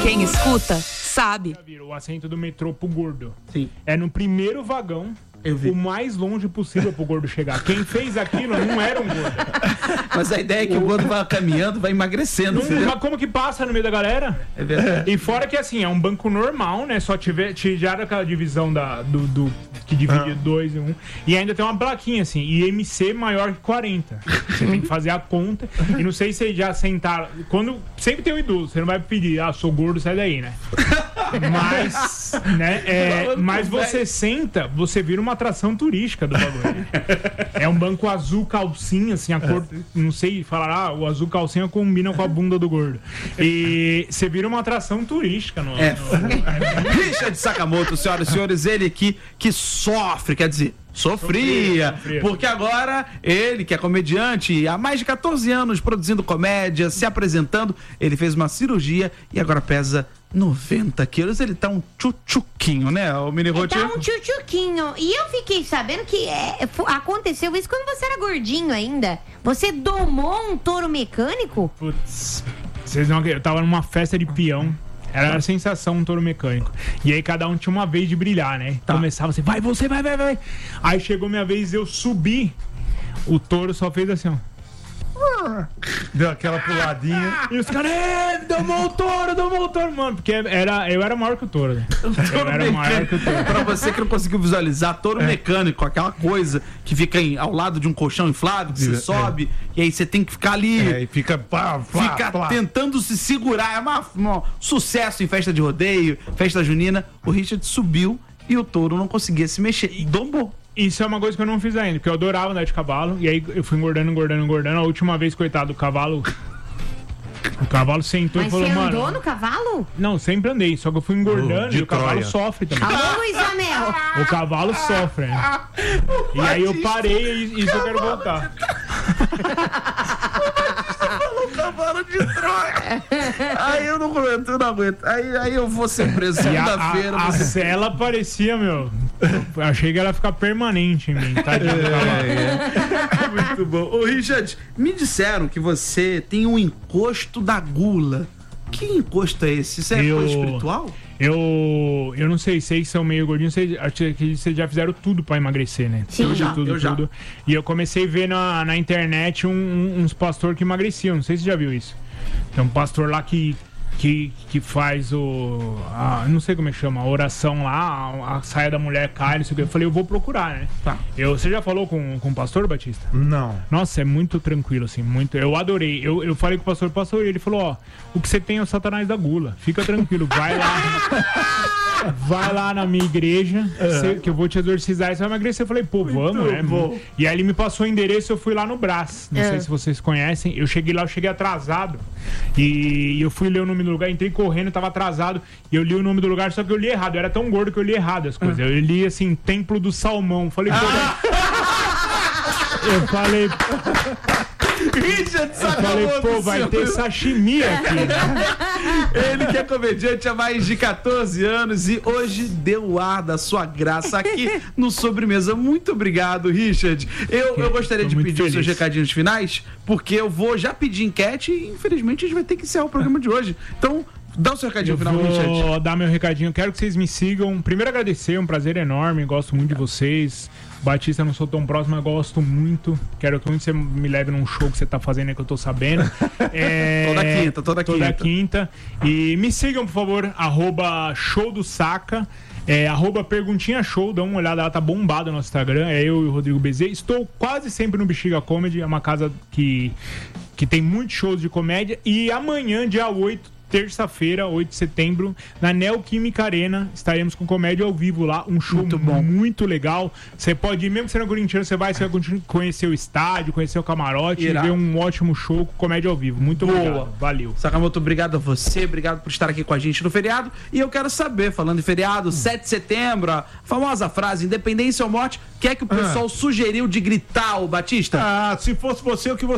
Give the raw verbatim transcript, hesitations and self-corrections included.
Quem escuta, sabe. O assento do metrô pro gordo. Sim. É no primeiro vagão, Eu vi. o mais longe possível pro gordo chegar. Quem fez aquilo não era um gordo. Mas a ideia é que o gordo vai caminhando, vai emagrecendo. Não, mas como que passa no meio da galera? É verdade. E fora que assim, é um banco normal, né? Só tiver, tiraram aquela divisão da, do, do que divide dois e um. E ainda tem uma plaquinha assim, I M C maior que quarenta. Você tem que fazer a conta. E não sei se vocês já sentaram. Quando, sempre tem um idoso, você não vai pedir, ah, sou gordo, sai daí, né? Mas, né? É, mas você senta, você vira uma atração turística do bagulho. É um banco azul calcinha, assim, a cor. Não sei falar, ah, o azul calcinha combina com a bunda do gordo. E você vira uma atração turística no. É. no... Richard Sakamoto, senhoras e senhores, ele aqui que sofre, quer dizer, sofria, Sofria. porque agora ele, que é comediante, há mais de catorze anos produzindo comédia, se apresentando, ele fez uma cirurgia e agora pesa noventa quilos. Ele tá um tchutchuquinho, né, o Mini Rotinho? Tá um tchutchuquinho. E eu fiquei sabendo que é, fo- aconteceu isso quando você era gordinho ainda. Você domou um touro mecânico? Putz, vocês não acreditam, eu tava numa festa de peão. Era a sensação, um touro mecânico. E aí cada um tinha uma vez de brilhar, né? Tá. Começava assim, vai você, vai, vai, vai. Aí chegou minha vez, eu subi. O touro só fez assim, ó. Deu aquela puladinha. E os caras, é, domou o touro, domou o touro, mano. Porque era, eu era maior que o touro, né? Eu era maior que o touro. Pra você que não conseguiu visualizar, touro mecânico, aquela coisa que fica em- ao lado de um colchão inflável, que você É. sobe, e aí você tem que ficar ali, É, e fica pá, pá, fica pá. tentando se segurar. É uma- um sucesso em festa de rodeio, festa junina. O Richard subiu e o touro não conseguia se mexer. E dombou. Isso é uma coisa que eu não fiz ainda, porque eu adorava andar de cavalo. E aí eu fui engordando, engordando, engordando. A última vez, coitado, o cavalo. O cavalo sentou Mas e falou, você mano. andou no cavalo? Não, sempre andei, só que eu fui engordando De e o cavalo Troia. sofre também. Alô, Luiz Amel. O cavalo sofre, né? E aí eu parei e isso eu quero voltar. O cavalo de Troia. Aí eu não aguento, eu não aguento. Aí, aí eu vou ser preso E a, segunda-feira. a, a você- cela parecia, meu. Eu achei que ela ia ficar permanente em mim, tadinho do cavalo. Muito bom. Ô, Richard, me disseram que você tem um encosto da gula. Que encosto é esse? Isso é Eu- coisa espiritual? Eu, eu não sei, sei que são meio gordinhos, sei, acho que vocês já fizeram tudo pra emagrecer, né? Sim. Tudo, Eu já, tudo, eu já. tudo. E eu comecei a ver na, na internet um- um- uns pastor que emagreciam, não sei se você já viu isso. Tem um pastor lá que, que, que faz o... A, não sei como é que chama, a oração lá, a, a saia da mulher cai, não sei o que. Eu falei, eu vou procurar, né? Tá. Eu, você já falou com, com o pastor, Batista? Não. Nossa, é muito tranquilo, assim, muito. Eu adorei. Eu, eu falei com o pastor, pastor, e ele falou, ó, o que você tem é o Satanás da gula. Fica tranquilo, vai lá. Vai lá na minha igreja, cê- que eu vou te exorcizar e você vai emagrecer. Eu falei, pô, vamos, né? bom. E aí ele me passou o endereço, eu fui lá no Brás. Não É. sei se vocês conhecem. Eu cheguei lá, eu cheguei atrasado. E eu fui ler o nome do lugar, entrei correndo, tava atrasado. E eu li o nome do lugar, só que eu li errado. Eu era tão gordo que eu li errado as coisas. Eu li assim, Templo do Salmão. Falei, pô, vai- eu falei, Richard eu falei, pô, vai ter sashimi aqui. Ele que é comediante há mais de catorze anos e hoje deu o ar da sua graça aqui no Sobremesa. Muito obrigado, Richard. Eu, eu gostaria Tô de muito pedir os seus feliz. recadinhos finais, porque eu vou já pedir enquete e infelizmente a gente vai ter que encerrar o programa de hoje. Então, dá o seu recadinho Eu final, Richard. vou dar meu recadinho. Quero que vocês me sigam. Primeiro agradecer, é um prazer enorme. Gosto muito de vocês. Batista, não sou tão próximo, mas gosto muito. Quero que muito você me leve num show que você tá fazendo aí, que eu tô sabendo. É, Toda quinta, toda Toda quinta. quinta. E me sigam, por favor, arroba show do Saca. É, arroba Perguntinha Show, dá uma olhada, ela tá bombada no nosso Instagram. É eu e o Rodrigo Bezerra. Estou quase sempre no Bexiga Comedy, é uma casa que, que tem muitos shows de comédia. E amanhã, dia oito, terça-feira, oito de setembro, na Neoquímica Arena, estaremos com comédia ao vivo lá, um show Muito muito, bom. muito legal. Você pode ir, mesmo que você não é corintiano, você vai, você vai conhecer o estádio, conhecer o camarote Irá. e ver um ótimo show com comédia ao vivo. Muito Boa. obrigado. Valeu. Sakamoto, obrigado a você, obrigado por estar aqui com a gente no feriado. E eu quero saber, falando em feriado, sete de setembro, a famosa frase, independência ou morte, o que é que o pessoal sugeriu de gritar, o Batista? Ah, se fosse você, o que você